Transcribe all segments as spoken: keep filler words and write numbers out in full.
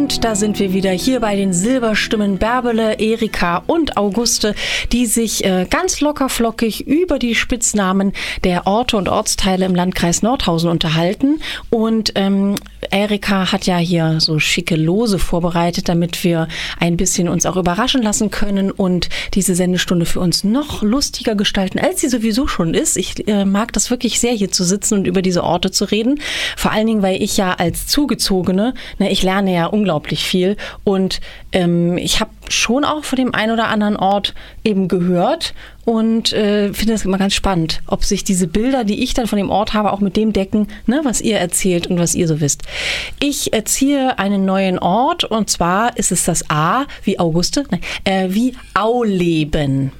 Und da sind wir wieder hier bei den Silberstimmen Bärbele, Erika und Auguste, die sich äh, ganz lockerflockig über die Spitznamen der Orte und Ortsteile im Landkreis Nordhausen unterhalten. Und ähm, Erika hat ja hier so schicke Lose vorbereitet, damit wir ein bisschen uns auch überraschen lassen können und diese Sendestunde für uns noch lustiger gestalten, als sie sowieso schon ist. Ich äh, mag das wirklich sehr, hier zu sitzen und über diese Orte zu reden. Vor allen Dingen, weil ich ja als Zugezogene, ne, ich lerne ja unglaublich viel und ähm, ich habe schon auch von dem einen oder anderen Ort eben gehört und äh, finde es immer ganz spannend, ob sich diese Bilder, die ich dann von dem Ort habe, auch mit dem decken, ne, was ihr erzählt und was ihr so wisst. Ich erziehe einen neuen Ort und zwar ist es das A wie Auguste, nein, äh, wie Auleben.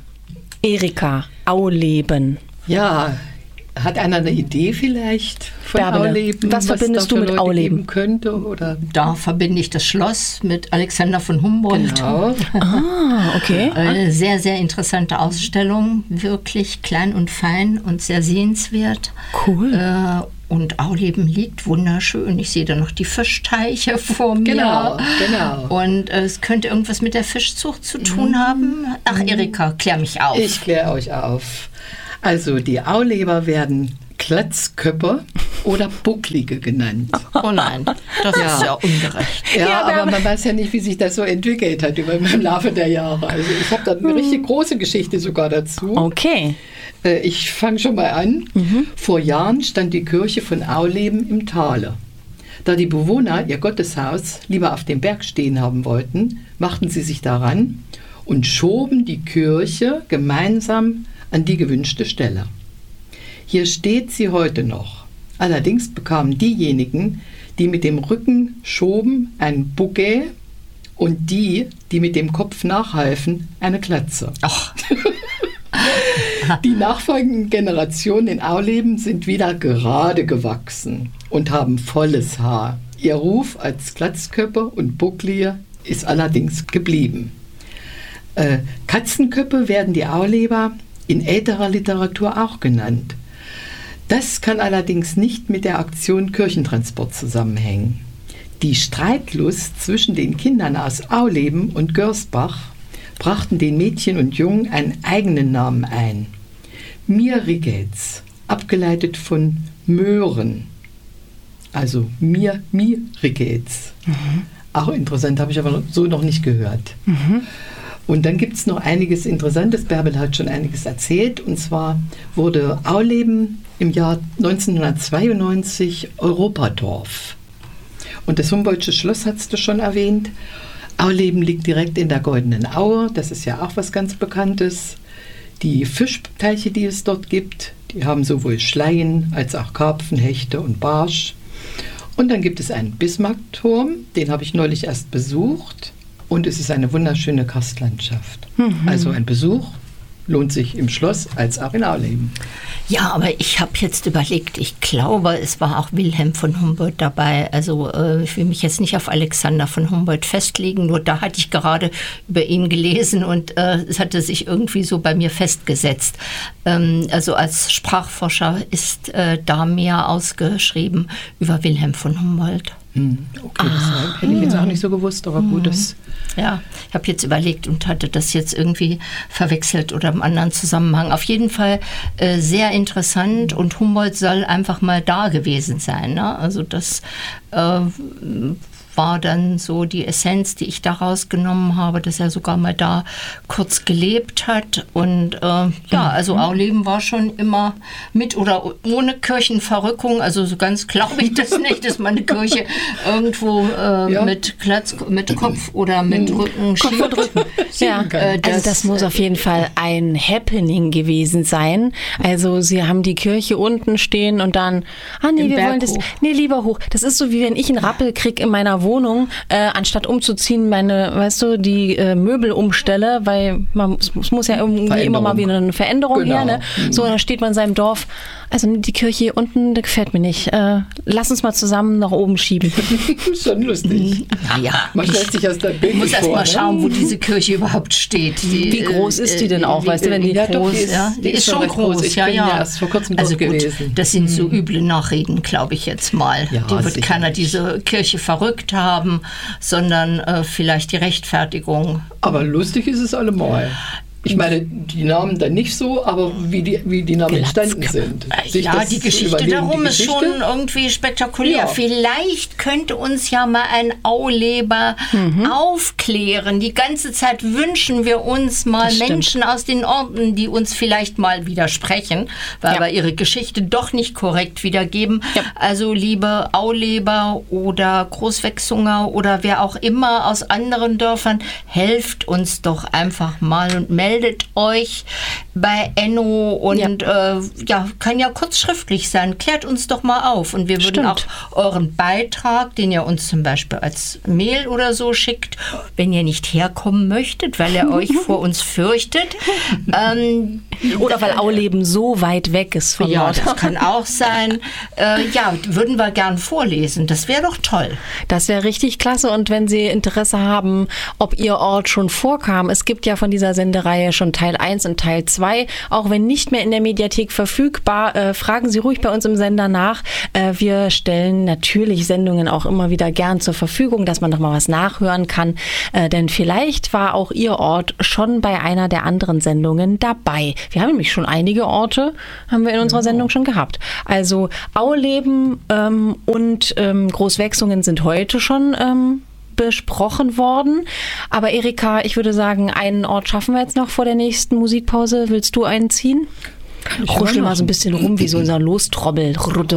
Erika, Auleben. Ja, hat einer eine Idee vielleicht von Bärbele, Auleben? was verbindest du mit Leute Auleben? Könnte, oder? Da verbinde ich das Schloss mit Alexander von Humboldt. Genau. Ah, okay. Eine sehr, sehr interessante Ausstellung, wirklich klein und fein und sehr sehenswert. Cool. Äh, und Auleben liegt wunderschön. Ich sehe da noch die Fischteiche vor mir. Genau, genau. Und äh, es könnte irgendwas mit der Fischzucht zu tun haben. Ach, Erika, klär mich auf. Ich kläre euch auf. Also die Auleber werden Glatzköpfe oder Bucklige genannt. Oh nein, das Ja. ist ja ungerecht. Ja, Ja, aber aber- man weiß ja nicht, wie sich das so entwickelt hat über im Laufe der Jahre. Also ich habe da eine richtig große Geschichte sogar dazu. Okay. Äh, Ich fange schon mal an. Vor Jahren stand die Kirche von Auleben im Tale. Da die Bewohner ihr Gotteshaus lieber auf dem Berg stehen haben wollten, machten sie sich daran und schoben die Kirche gemeinsam an die gewünschte Stelle. Hier steht sie heute noch. Allerdings bekamen diejenigen, die mit dem Rücken schoben, ein Bouquet und die, die mit dem Kopf nachhalfen, eine Glatze. Ach, Die nachfolgenden Generationen in Auleben sind wieder gerade gewachsen und haben volles Haar. Ihr Ruf als Glatzköppe und Bucklige ist allerdings geblieben. Äh, Katzenköppe werden die Auleber in älterer Literatur auch genannt. Das kann allerdings nicht mit der Aktion Kirchentransport zusammenhängen. Die Streitlust zwischen den Kindern aus Auleben und Görsbach brachten den Mädchen und Jungen einen eigenen Namen ein. Mir Ricketts, abgeleitet von Möhren. Also Mir, Mir Ricketts. Mhm. Auch interessant, habe ich aber so noch nicht gehört. Mhm. Und dann gibt es noch einiges Interessantes. Bärbel hat schon einiges erzählt. Und zwar wurde Auleben im Jahr neunzehnhundertzweiundneunzig Europadorf. Und das Humboldtsche Schloss hast du schon erwähnt. Auleben liegt direkt in der Goldenen Aue. Das ist ja auch was ganz Bekanntes. Die Fischteiche, die es dort gibt, die haben sowohl Schleien als auch Karpfen, Hechte und Barsch. Und dann gibt es einen Bismarckturm. Den habe ich neulich erst besucht. Und es ist eine wunderschöne Karstlandschaft. Mhm. Also ein Besuch lohnt sich im Schloss als auch in Auleben. ja, aber ich habe jetzt überlegt, ich glaube, es war auch Wilhelm von Humboldt dabei. Also äh, ich will mich jetzt nicht auf Alexander von Humboldt festlegen, nur da hatte ich gerade über ihn gelesen und äh, es hatte sich irgendwie so bei mir festgesetzt. Ähm, also als Sprachforscher ist äh, da mehr ausgeschrieben über Wilhelm von Humboldt. Okay, das ah, hätte ich jetzt auch nicht so gewusst, aber gut, das... Ja, ich habe jetzt überlegt und hatte das jetzt irgendwie verwechselt oder im anderen Zusammenhang. Auf jeden Fall äh, sehr interessant und Humboldt soll einfach mal da gewesen sein. Ne? Also das äh, war dann so die Essenz, die ich daraus genommen habe, dass er sogar mal da kurz gelebt hat. Und äh, ja, also Auleben war schon immer mit oder ohne Kirchenverrückung. Also so ganz glaube ich das nicht, dass man eine Kirche irgendwo äh, ja. mit, Klatz, mit Kopf oder mit Rücken schiebt. Ja, äh, das, also das muss auf jeden Fall ein Happening gewesen sein. Also sie haben die Kirche unten stehen und dann, ah nee, wir Berg wollen das, hoch. nee, lieber hoch. Das ist so, wie wenn ich einen Rappel kriege in meiner Wohnung, äh, anstatt umzuziehen, meine, weißt du, die äh, Möbel umstelle, weil man es muss ja irgendwie immer mal wieder eine Veränderung genau. her, ne? So, dann steht man in seinem Dorf, also die Kirche hier unten, das gefällt mir nicht. Äh, lass uns mal zusammen nach oben schieben. Schon lustig. Naja, Man stellt sich aus der Bild ich muss erst vor, mal ne? schauen, wo diese Kirche überhaupt steht. Die, Wie groß ist die denn auch, wie, weißt du, wenn die ja, groß doch, die ist, ja, die ist schon recht groß. Ich ja, bin ja. ja erst vor kurzem also dort gut, gewesen. das sind so üble Nachreden, glaube ich jetzt mal. Ja, die wird sicher. keiner mehr diese Kirche verrückt haben, sondern äh, vielleicht die Rechtfertigung. Aber lustig ist es allemal. Ich meine, die Namen dann nicht so, aber wie die, wie die Namen entstanden sind. Sich ja, die Geschichte darum die Geschichte? ist schon irgendwie spektakulär. Ja. Vielleicht könnte uns ja mal ein Auleber mhm. aufklären. Die ganze Zeit wünschen wir uns mal Menschen aus den Orten, die uns vielleicht mal widersprechen, weil ja. wir ihre Geschichte doch nicht korrekt wiedergeben. Ja. Also liebe Auleber oder Großwechsunger oder wer auch immer aus anderen Dörfern, helft uns doch einfach mal und meldet Meldet euch bei Enno und ja. Äh, ja, kann ja kurz schriftlich sein. Klärt uns doch mal auf. Und wir würden Stimmt. auch euren Beitrag, den ihr uns zum Beispiel als Mail oder so schickt, wenn ihr nicht herkommen möchtet, weil ihr euch vor uns fürchtet. Ähm, oder weil Auleben so weit weg ist von Ja, Nord. das kann auch sein. Äh, ja, würden wir gern vorlesen. Das wäre doch toll. Das wäre richtig klasse. Und wenn Sie Interesse haben, ob Ihr Ort schon vorkam, es gibt ja von dieser Sendereihe schon Teil eins und Teil zwei. Auch wenn nicht mehr in der Mediathek verfügbar, äh, fragen Sie ruhig bei uns im Sender nach. Äh, wir stellen natürlich Sendungen auch immer wieder gern zur Verfügung, dass man noch mal was nachhören kann. Äh, denn vielleicht war auch Ihr Ort schon bei einer der anderen Sendungen dabei. Wir haben nämlich schon einige Orte, haben wir in unserer Sendung schon gehabt. Also Auleben ähm, und ähm, Großwechsungen sind heute schon ähm, besprochen worden. Aber Erika, ich würde sagen, einen Ort schaffen wir jetzt noch vor der nächsten Musikpause. Willst du einen ziehen? Ruschel mal so ein bisschen rum wie so ein Lostrommel.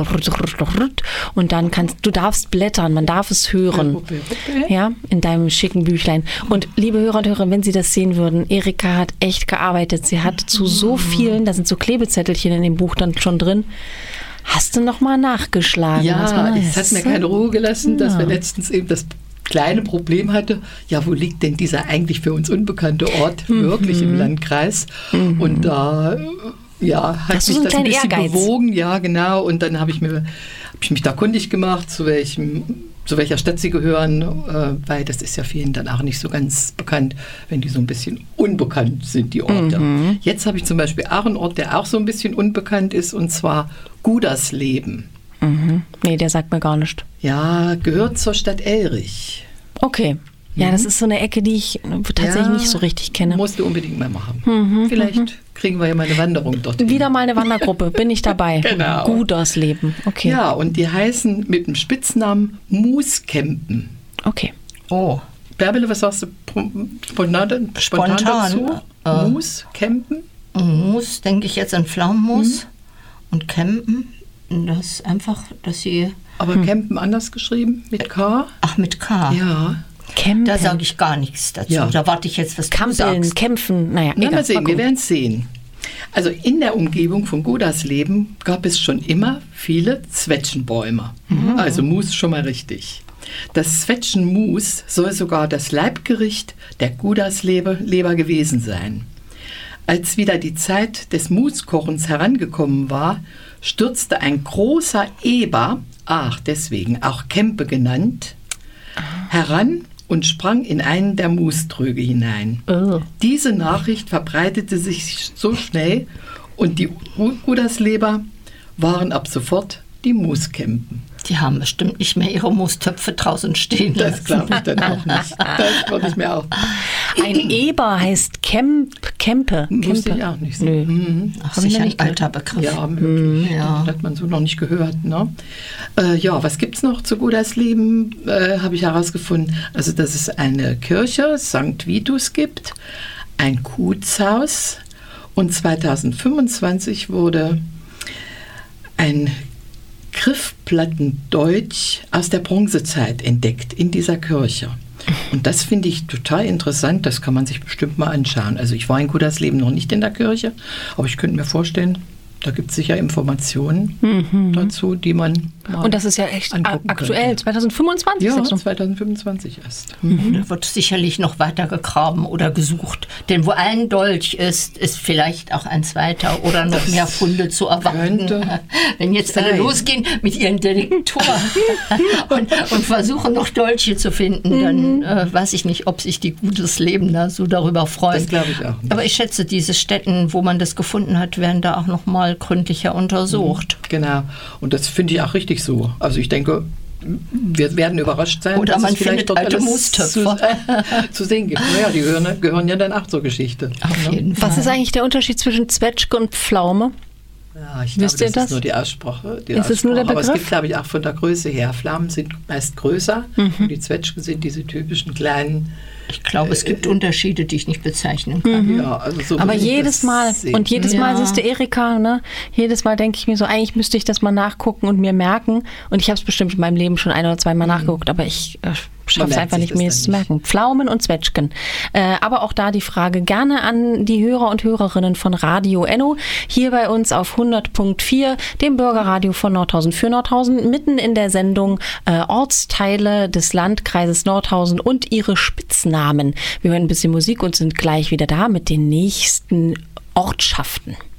Und dann kannst du darfst blättern, man darf es hören. Ja, in deinem schicken Büchlein. Und liebe Hörer und Hörerinnen, wenn Sie das sehen würden, Erika hat echt gearbeitet. Sie hat zu so vielen, da sind so Klebezettelchen in dem Buch dann schon drin. Hast du noch mal nachgeschlagen? Ja, es hat mir keine Ruhe gelassen, ja. dass wir letztens eben das kleine Problem hatte, ja, wo liegt denn dieser eigentlich für uns unbekannte Ort mhm. wirklich im Landkreis? Mhm. Und da ja, hat Hast mich so das ein bisschen Ehrgeiz? bewogen, ja genau. Und dann habe ich, mir, hab ich mich da kundig gemacht, zu, welchem, zu welcher Stadt sie gehören, äh, weil das ist ja vielen dann auch nicht so ganz bekannt, wenn die so ein bisschen unbekannt sind, die Orte. Mhm. Jetzt habe ich zum Beispiel auch einen Ort, der auch so ein bisschen unbekannt ist, und zwar Gudersleben. Mhm. Nee, der sagt mir gar nichts. Ja, gehört zur Stadt Elrich. Okay. Ja, mhm. das ist so eine Ecke, die ich tatsächlich ja, nicht so richtig kenne. Musst du unbedingt mal machen. Mhm, Vielleicht mhm. kriegen wir ja mal eine Wanderung dorthin. Wieder mal eine Wandergruppe, bin ich dabei. Genau. Gudersleben. Okay. Ja, und die heißen mit dem Spitznamen Mooscampen. Okay. Oh. Bärbele, was sagst du spontan, spontan, spontan dazu? Äh, Mooscampen? Moos, denke ich jetzt an Pflaumenmoos. Mhm. Und Campen, das ist einfach, dass sie... Aber hm. Campen anders geschrieben, mit K? Ach, mit K. Ja. Campen. Da sage ich gar nichts dazu. Ja. Da warte ich jetzt, was Kampeln, du sagst. Kämpfen, naja. Na, mal sehen, wir werden es sehen. Also in der Umgebung von Gudersleben gab es schon immer viele Zwetschgenbäume. Mhm. Also Moos schon mal richtig. Das Zwetschgenmus soll sogar das Leibgericht der Gudersleber gewesen sein. Als wieder die Zeit des Muskochens herangekommen war, stürzte ein großer Eber, ach deswegen auch Kempe genannt, heran und sprang in einen der Muströge hinein. Oh. Diese Nachricht verbreitete sich so schnell und die Gudersleber waren ab sofort die Mooscampen. Die haben bestimmt nicht mehr ihre Moostöpfe draußen stehen lassen. Das glaube ich dann auch nicht. Das würde ich mir auch. Ein Eber heißt Kemp, Kempe. Wusste ich auch nicht so. Nö. Mhm. Ach, sicher ein alter Begriff. Ja, möglich. Mhm. Ja. Hat man so noch nicht gehört. Ne? Äh, ja, was gibt es noch zu Gudersleben, äh, habe ich herausgefunden. Also, dass es eine Kirche, Sankt Vitus, gibt, ein Gutshaus, und zweitausendfünfundzwanzig wurde ein Griffplattendeutsch aus der Bronzezeit entdeckt in dieser Kirche. Und das finde ich total interessant, das kann man sich bestimmt mal anschauen. Also ich war in Gudersleben noch nicht in der Kirche, aber ich könnte mir vorstellen, da gibt es sicher Informationen mhm. dazu, die man mal Und das ist ja echt aktuell, könnte. zweitausendfünfundzwanzig? Ja, zweitausendfünfundzwanzig erst. Mhm. Da wird sicherlich noch weiter gegraben oder gesucht. Denn wo ein Dolch ist, ist vielleicht auch ein zweiter oder noch das mehr Funde zu erwarten. Wenn jetzt alle losgehen mit ihren Detektoren und, und versuchen noch Dolche zu finden, mhm. dann äh, weiß ich nicht, ob sich die Gudersleben da so darüber freuen. Das glaube ich auch nicht. Aber ich schätze, diese Stätten, wo man das gefunden hat, werden da auch noch mal gründlicher untersucht. Genau. Und das finde ich auch richtig so. Also ich denke, wir werden überrascht sein, oder dass man es vielleicht findet dort alte alles Moostöpfe. zu, zu sehen gibt. Naja, die gehören, gehören ja dann auch zur Geschichte. Auf jeden Fall. Was ist eigentlich der Unterschied zwischen Zwetschge und Pflaume? Ja, ich Wisst glaube, ihr das, das? ist nur die Aussprache. Die Ist es nur der Aussprache. Aber es Begriff? gibt, glaube ich, auch von der Größe her. Pflaumen sind meist größer Mhm. und die Zwetschgen sind diese typischen kleinen. Ich glaube, es gibt Unterschiede, die ich nicht bezeichnen kann. Ja, also so Aber würde ich jedes das Mal, sehen. und jedes Ja. Mal siehst du Erika, ne? Jedes Mal denke ich mir so, eigentlich müsste ich das mal nachgucken und mir merken. Und ich habe es bestimmt in meinem Leben schon ein oder zweimal nachgeguckt, aber ich äh, schaffe es merkt einfach sich nicht, das mir dann es zu nicht. merken. Pflaumen und Zwetschgen. Äh, aber auch da die Frage gerne an die Hörer und Hörerinnen von Radio Enno. Hier bei uns auf hundert Komma vier, dem Bürgerradio von Nordhausen für Nordhausen, mitten in der Sendung äh, Ortsteile des Landkreises Nordhausen und ihre Spitznamen. Wir hören ein bisschen Musik und sind gleich wieder da mit den nächsten Ortschaften.